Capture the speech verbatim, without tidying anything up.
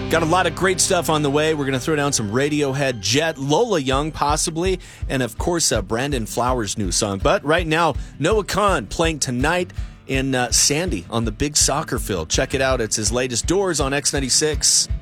Got a lot of great stuff on the way. We're going to throw down some Radiohead, Jet, Lola Young possibly, and of course uh, Brandon Flowers' new song. But right now, Noah Kahan playing tonight in uh, Sandy on the big soccer field. Check it out. It's his latest. Doors on X ninety-six.